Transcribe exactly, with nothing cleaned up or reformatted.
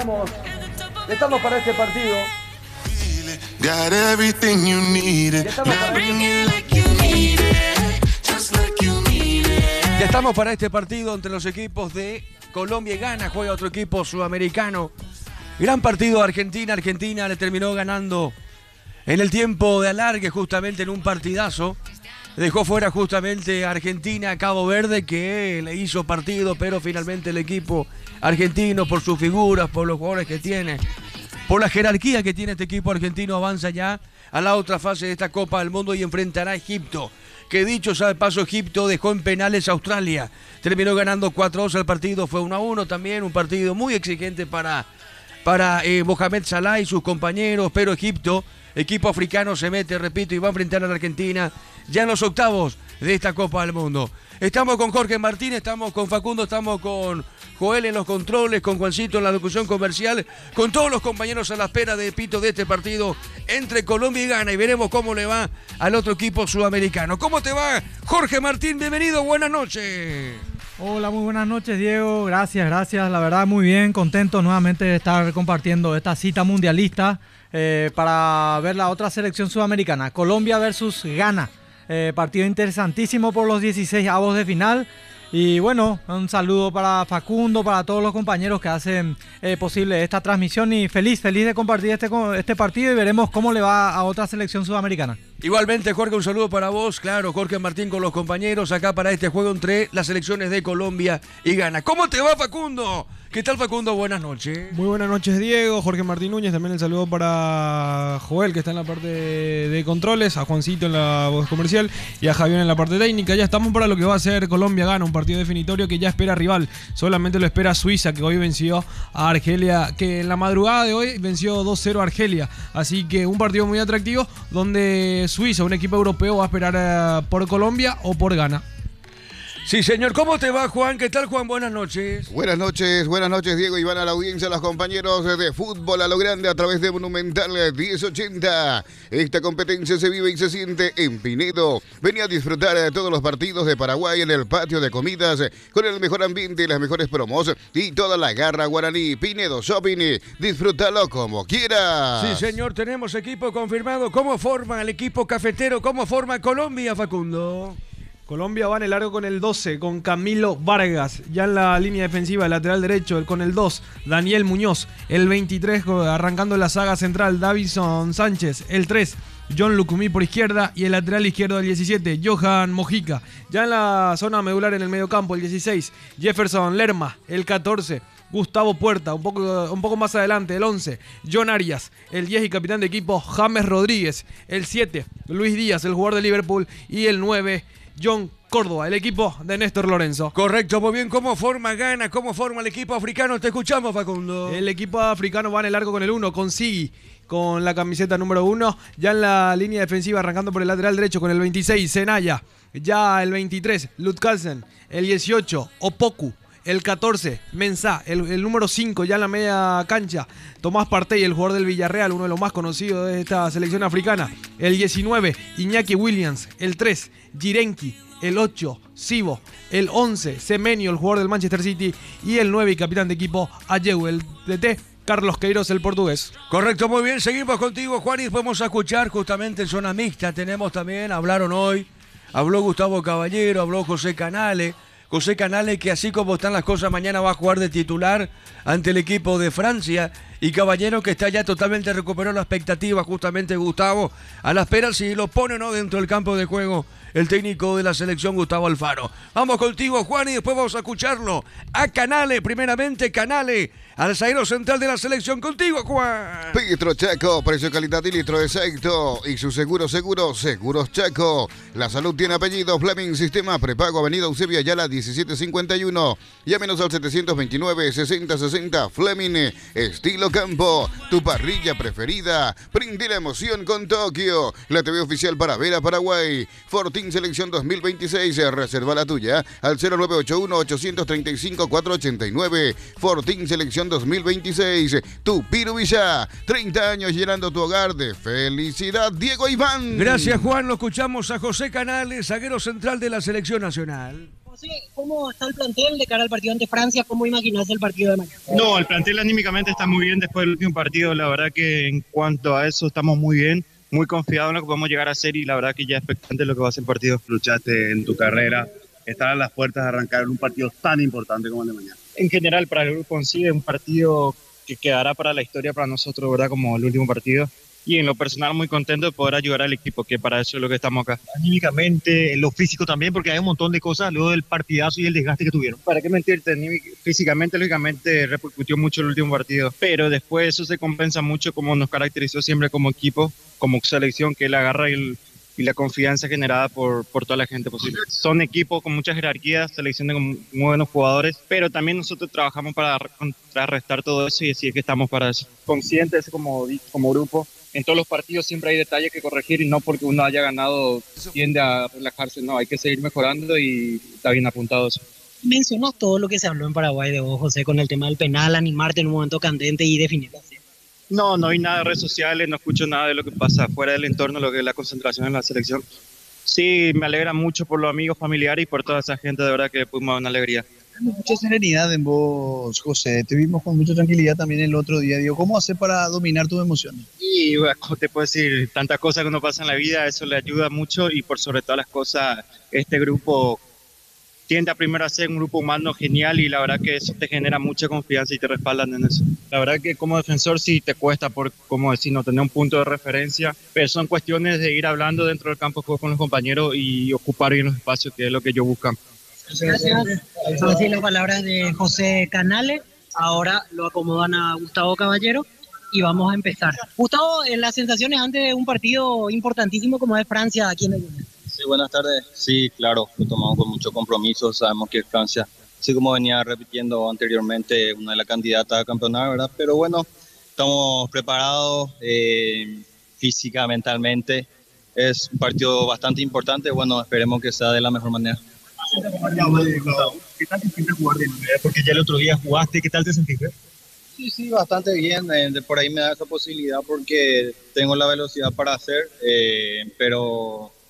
Estamos, estamos para este partido. Got everything you needed. Ya estamos, para... ya estamos para este partido entre los equipos de Colombia y Ghana. Juega otro equipo sudamericano. Gran partido Argentina. Argentina le terminó ganando en el tiempo de alargue, justamente en un partidazo. Dejó fuera justamente a Argentina, a Cabo Verde, que le hizo partido, pero finalmente el equipo argentino, por sus figuras, por los jugadores que tiene, por la jerarquía que tiene este equipo argentino, avanza ya a la otra fase de esta Copa del Mundo y enfrentará a Egipto. Que dicho sea de paso, Egipto dejó en penales a Australia. Terminó ganando cuatro a dos, el partido fue uno a uno también, un partido muy exigente para, para eh, Mohamed Salah y sus compañeros, pero Egipto, equipo africano, se mete, repito, y va a enfrentar a la Argentina ya en los octavos de esta Copa del Mundo. Estamos con Jorge Martín, estamos con Facundo, estamos con Joel en los controles, con Juancito en la locución comercial, con todos los compañeros a la espera de pito de este partido entre Colombia y Ghana, y veremos cómo le va al otro equipo sudamericano. ¿Cómo te va, Jorge Martín? Bienvenido, buenas noches. Hola, muy buenas noches, Diego. Gracias, gracias. La verdad, muy bien, contento nuevamente de estar compartiendo esta cita mundialista eh, para ver la otra selección sudamericana, Colombia versus Ghana. Eh, partido interesantísimo por los dieciséis avos de final. Y bueno, un saludo para Facundo, para todos los compañeros que hacen eh, posible esta transmisión, y feliz, feliz de compartir este, este partido, y veremos cómo le va a otra selección sudamericana. Igualmente, Jorge, un saludo para vos, claro, Jorge Martín con los compañeros acá para este juego entre las selecciones de Colombia y Ghana. ¿Cómo te va, Facundo? ¿Qué tal, Facundo? Buenas noches. Muy buenas noches, Diego. Jorge Martín Núñez, también el saludo para Joel, que está en la parte de, de controles, a Juancito en la voz comercial y a Javier en la parte técnica. Ya estamos para lo que va a ser Colombia-Ghana, un partido definitorio que ya espera rival. Solamente lo espera Suiza, que hoy venció a Argelia, que en la madrugada de hoy venció dos cero a Argelia. Así que un partido muy atractivo donde Suiza, un equipo europeo, va a esperar por Colombia o por Ghana. Sí, señor. ¿Cómo te va, Juan? ¿Qué tal, Juan? Buenas noches. Buenas noches, buenas noches, Diego, y van a la audiencia los compañeros de Fútbol a lo Grande a través de Monumental diez ochenta. Esta competencia se vive y se siente en Pinedo. Venía a disfrutar de todos los partidos de Paraguay en el patio de comidas con el mejor ambiente y las mejores promos y toda la garra guaraní. Pinedo Shopping, disfrútalo como quieras. Sí, señor, tenemos equipo confirmado. ¿Cómo forma el equipo cafetero? ¿Cómo forma Colombia, Facundo? Colombia va en el largo con el doce, con Camilo Vargas. Ya en la línea defensiva, el lateral derecho, con el dos, Daniel Muñoz. El veintitrés, arrancando la saga central, Davison Sánchez. El tres, John Lucumí por izquierda. Y el lateral izquierdo del diecisiete, Johan Mojica. Ya en la zona medular en el mediocampo, el dieciséis, Jefferson Lerma. El catorce, Gustavo Puerta, un poco, un poco más adelante, el once, John Arias, el diez y capitán de equipo, James Rodríguez, el siete, Luis Díaz, el jugador de Liverpool, y el nueve, John Córdoba, el equipo de Néstor Lorenzo. Correcto, muy bien. ¿Cómo forma Ghana? ¿Cómo forma el equipo africano? Te escuchamos, Facundo. El equipo africano va en el arco con el uno, con Sigui, con la camiseta número uno. Ya en la línea defensiva, arrancando por el lateral derecho, con el veintiséis, Senaya. Ya el veintitrés, Lutkalsen. El dieciocho, Opoku. El catorce, Mensah. El, el número cinco, ya en la media cancha, Tomás Partey, el jugador del Villarreal, uno de los más conocidos de esta selección africana. El diecinueve, Iñaki Williams. El tres, Jirenki. El ocho, Sibo. El once, Semenyo, el jugador del Manchester City. Y el nueve y capitán de equipo, Ayew, el D T, Carlos Queiroz, el portugués. Correcto, muy bien. Seguimos contigo, Juan, y podemos escuchar justamente en zona mixta. Tenemos también, hablaron hoy, habló Gustavo Caballero, habló José Canale. José Canale, que así como están las cosas, mañana va a jugar de titular ante el equipo de Francia. Y Caballero, que está ya totalmente recuperó la expectativa, justamente Gustavo, a la espera si lo pone o no dentro del campo de juego el técnico de la selección, Gustavo Alfaro. Vamos contigo, Juan, y después vamos a escucharlo a Canale, primeramente Canale, al zaguero central de la selección. Contigo, Juan. Petro Chaco, precio, calidad y litro exacto. Y su seguro, seguro, Seguros Chaco. La salud tiene apellido. Fleming, sistema prepago, avenida Eusebio Ayala, diecisiete cincuenta y uno. Llámenos al setecientos veintinueve, sesenta sesenta. Fleming, estilo campo. Tu parrilla preferida. Brinde la emoción con Tokio. La T V oficial para ver a Paraguay. Fortín Selección dos mil veintiséis. Reserva la tuya al cero nueve ocho uno, ocho tres cinco, cuatro ocho nueve. Fortín Selección dos mil veintiséis. Tu Piru Villa. treinta años llenando tu hogar de felicidad. Diego Iván. Gracias, Juan. Lo escuchamos a José Canales, zaguero central de la selección nacional. José, ¿cómo está el plantel de cara al partido ante Francia? ¿Cómo imaginás el partido de mañana? No, el plantel anímicamente está muy bien después del último partido. La verdad que en cuanto a eso estamos muy bien, muy confiados en lo que podemos llegar a hacer y la verdad que ya expectante de lo que va a ser el partido. Luchaste en tu carrera, estar a las puertas de arrancar un partido tan importante como el de mañana. En general, para el grupo en sí, es un partido que quedará para la historia para nosotros, ¿verdad? Como el último partido. Y en lo personal muy contento de poder ayudar al equipo, que para eso es lo que estamos acá. Anímicamente, lo físico también, porque hay un montón de cosas luego del partidazo y el desgaste que tuvieron. ¿Para qué mentirte? Físicamente, lógicamente, repercutió mucho el último partido, pero después eso se compensa mucho como nos caracterizó siempre como equipo, como selección, que es la garra y, el, y la confianza generada por, por toda la gente posible. Son equipos con muchas jerarquías, selecciones con muy buenos jugadores, pero también nosotros trabajamos para contrarrestar todo eso y así es que estamos para eso. Conscientes como, como grupo. En todos los partidos siempre hay detalles que corregir y no porque uno haya ganado tiende a relajarse, no, hay que seguir mejorando y está bien apuntado eso. Mencionas todo lo que se habló en Paraguay de vos, José, con el tema del penal, animarte en un momento candente y definirlo así. No, no hay nada de redes sociales, no escucho nada de lo que pasa fuera del entorno, lo que es la concentración en la selección. Sí, me alegra mucho por los amigos, familiares y por toda esa gente, de verdad que pudimos dar una alegría. Mucha serenidad en vos, José. Te vimos con mucha tranquilidad también el otro día. Digo, ¿cómo hacer para dominar tus emociones? Y bueno, te puedo decir, tantas cosas que uno pasa en la vida, eso le ayuda mucho y por sobre todas las cosas, este grupo tiende a primero a ser un grupo humano genial y la verdad que eso te genera mucha confianza y te respaldan en eso. La verdad que como defensor sí te cuesta, por como decir, no tener un punto de referencia, pero son cuestiones de ir hablando dentro del campo de juego con los compañeros y ocupar bien los espacios, que es lo que ellos buscan. Gracias. Son así las palabras de José Canales. Ahora lo acomodan a Gustavo Caballero y vamos a empezar. Gustavo, las sensaciones antes de un partido importantísimo como es Francia aquí en el Mundial. Sí, buenas tardes. Sí, claro, lo tomamos con mucho compromiso. Sabemos que Francia, así como venía repitiendo anteriormente, una de las candidatas a campeonar, ¿verdad? Pero bueno, estamos preparados eh, física, mentalmente. Es un partido bastante importante. Bueno, esperemos que sea de la mejor manera. ¿Qué tal te sientes jugar de nueve? Porque ya el otro día jugaste, ¿qué tal te sentiste? Sí, sí, bastante bien. Eh, por ahí me da esa posibilidad porque tengo la velocidad para hacer, eh, pero